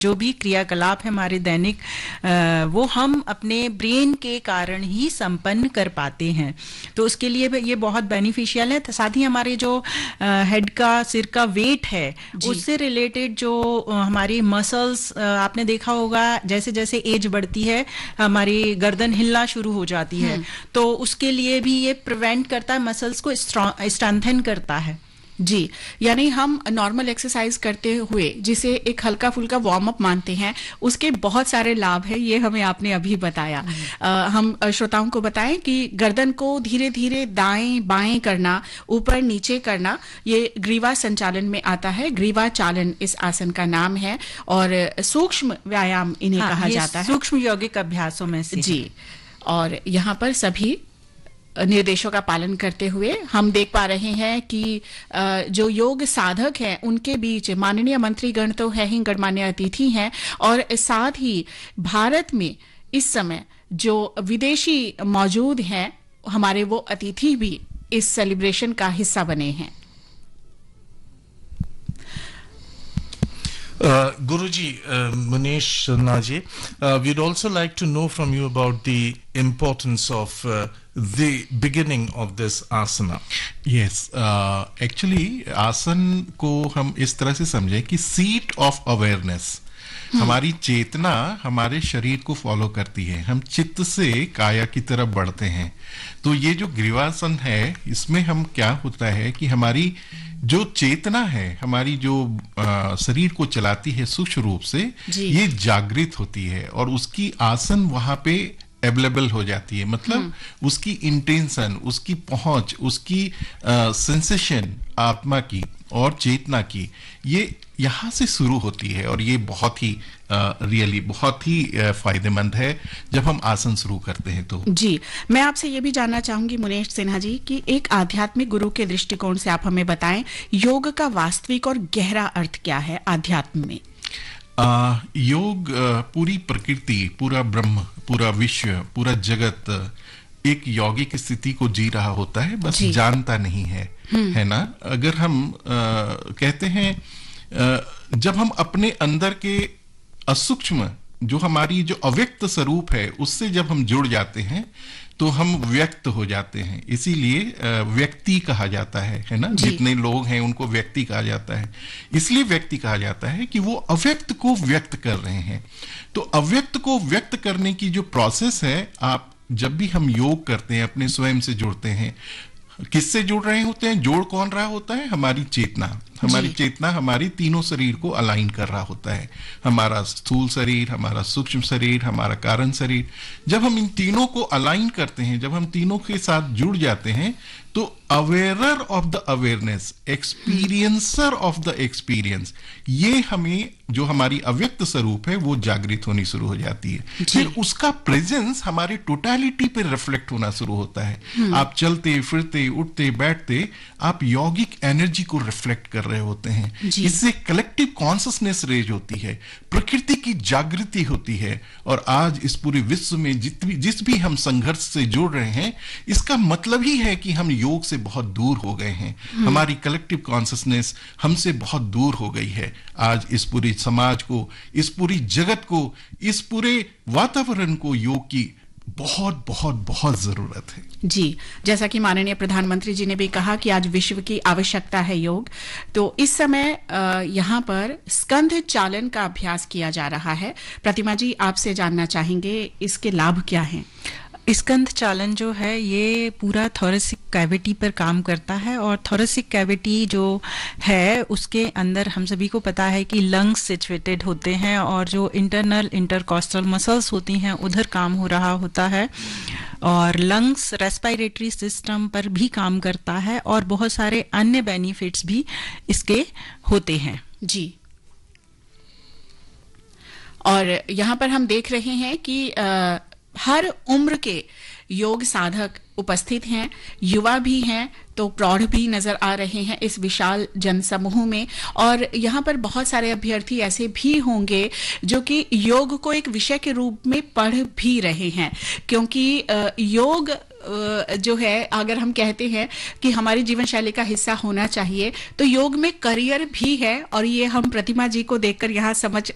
जो भी क्रियाकलाप है हमारे दैनिक, वो हम अपने ब्रेन के कारण ही संपन्न कर पाते हैं। तो उसके लिए ये बहुत बेनिफिशियल है। साथ ही हमारे जो हेड का, सिर का वेट है, उससे रिलेटेड जो हमारी मसल्स, आपने देखा होगा जैसे जैसे एज बढ़ती है हमारी गर्दन हिलना शुरू हो जाती है, तो उसके लिए भी ये प्रिवेंट करता है, मसल्स को स्ट्रेंथन करता है। जी, यानी हम नॉर्मल एक्सरसाइज करते हुए जिसे एक हल्का फुल्का वार्म अप मानते हैं, उसके बहुत सारे लाभ है, ये हमें आपने अभी बताया। हम श्रोताओं को बताएं कि गर्दन को धीरे धीरे दाएं बाएं करना, ऊपर नीचे करना, ये ग्रीवा संचालन में आता है। ग्रीवा चालन इस आसन का नाम है और सूक्ष्म व्यायाम इन्हें कहा जाता है, सूक्ष्म यौगिक अभ्यासों में से। जी, और यहाँ पर सभी निर्देशों का पालन करते हुए हम देख पा रहे हैं कि जो योग साधक हैं उनके बीच माननीय मंत्रीगण तो है ही, गणमान्य अतिथि हैं, और साथ ही भारत में इस समय जो विदेशी मौजूद हैं हमारे, वो अतिथि भी इस सेलिब्रेशन का हिस्सा बने हैं। Guruji, Munish Naji, we'd also like to know from you about the importance of the beginning of this asana. Yes, actually आसन को हम इस तरह से समझें कि सीट ऑफ अवेयरनेस, हमारी चेतना हमारे शरीर को फॉलो करती है, हम चित्त से काया की तरफ बढ़ते हैं। तो ये जो ग्रीवासन है, इसमें हम क्या होता है कि हमारी जो चेतना है, हमारी जो शरीर को चलाती है सूक्ष्म रूप से, ये जागृत होती है और उसकी आसन वहां पे अवेलेबल हो जाती है। मतलब उसकी इंटेंशन, उसकी पहुंच, उसकी सेंसेशन आत्मा की और चेतना की, ये यहां से शुरू होती है और ये बहुत ही रियली बहुत ही फायदेमंद है जब हम आसन शुरू करते हैं। तो जी, मैं आपसे ये भी जानना चाहूंगी मुनेश सिन्हा जी कि एक आध्यात्मिक गुरु के दृष्टिकोण से आप हमें बताएं, योग का वास्तविक और गहरा अर्थ क्या है आध्यात्म में? योग पूरी प्रकृति, पूरा ब्रह्म, पूरा विश्व, पूरा जगत एक यौगिक स्थिति को जी रहा होता है, बस जानता नहीं है, है ना। अगर हम कहते हैं जब हम अपने अंदर के असूक्ष्म, जो हमारी जो अव्यक्त स्वरूप है, उससे जब हम जुड़ जाते हैं तो हम व्यक्त हो जाते हैं। इसीलिए व्यक्ति कहा जाता है ना। जितने लोग हैं उनको व्यक्ति कहा जाता है। इसलिए व्यक्ति कहा जाता है कि वो अव्यक्त को व्यक्त कर रहे हैं। तो अव्यक्त को व्यक्त करने की जो प्रोसेस है, आप जब भी हम योग करते हैं, अपने स्वयं से जुड़ते हैं, किससे जुड़ रहे होते हैं? जोड़ कौन रहा होता है? हमारी चेतना। हमारी चेतना हमारी तीनों शरीर को अलाइन कर रहा होता है, हमारा स्थूल शरीर, हमारा सूक्ष्म शरीर, हमारा कारण शरीर। जब हम इन तीनों को अलाइन करते हैं, जब हम तीनों के साथ जुड़ जाते हैं, तो अवेयरर of the awareness, experiencer of the experience, ये हमें जो हमारी अव्यक्त स्वरूप है वो जागृत होनी शुरू हो जाती है। फिर उसका प्रेजेंस हमारे टोटलिटी पे रिफ्लेक्ट होना शुरू होता है। आप चलते फिरते, उठते बैठते, आप यौगिक एनर्जी को रिफ्लेक्ट कर रहे होते हैं। इससे कलेक्टिव कॉन्शसनेस रेज होती है, प्रकृति की जागृति होती है। और आज इस पूरे विश्व में जिस भी हम संघर्ष से जुड़ रहे हैं, इसका मतलब ही है कि हम योग से बहुत दूर हो गए हैं। हमारी कलेक्टिव कॉन्शसनेस हमसे बहुत दूर हो गई है। आज इस पूरी समाज को, इस पूरी जगत को, इस पूरे वातावरण को योग की बहुत बहुत बहुत जरूरत है। जी, जैसा कि माननीय प्रधानमंत्री जी ने भी कहा कि आज विश्व की आवश्यकता है योग, तो इस समय यहाँ पर स्कंध चालन का अभ्यास किया जा रहा है। प्रतिमा जी, आपसे जानना चाहेंगे इसके लाभ क्या हैं? स्कंध चालन जो है ये पूरा थोरेसिक कैविटी पर काम करता है, और थोरेसिक कैविटी जो है उसके अंदर हम सभी को पता है कि लंग्स सिचुएटेड होते हैं, और जो इंटरनल इंटरकॉस्टल मसल्स होती हैं उधर काम हो रहा होता है, और लंग्स रेस्पिरेटरी सिस्टम पर भी काम करता है, और बहुत सारे अन्य बेनिफिट्स भी इसके होते हैं। जी, और यहाँ पर हम देख रहे हैं कि हर उम्र के योग साधक उपस्थित हैं, युवा भी हैं तो प्रौढ़ भी नजर आ रहे हैं इस विशाल जनसमूह में। और यहाँ पर बहुत सारे अभ्यर्थी ऐसे भी होंगे जो कि योग को एक विषय के रूप में पढ़ भी रहे हैं, क्योंकि योग जो है, अगर हम कहते हैं कि हमारी जीवन शैली का हिस्सा होना चाहिए, तो योग में करियर भी है, और ये हम प्रतिमा जी को देखकर यहाँ समझ